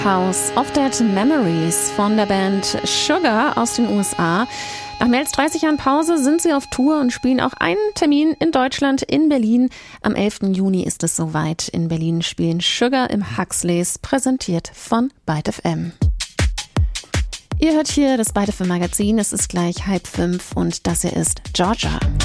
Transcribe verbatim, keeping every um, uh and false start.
House of Dead Memories von der Band Sugar aus den U S A. Nach mehr als dreißig Jahren Pause sind sie auf Tour und spielen auch einen Termin in Deutschland, in Berlin. Am elften Juni ist es soweit. In Berlin spielen Sugar im Huxleys, präsentiert von Byte F M. Ihr hört hier das Byte F M Magazin. Es ist gleich halb fünf und das hier ist Georgia.